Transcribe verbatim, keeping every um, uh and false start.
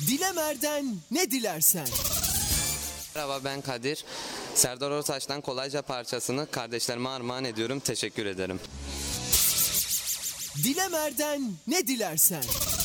Dilemer'den ne dilersen. Merhaba, ben Kadir. Serdar Ortaç'tan Kolayca parçasını kardeşlerime armağan ediyorum. Teşekkür ederim. Dilemer'den ne dilersen.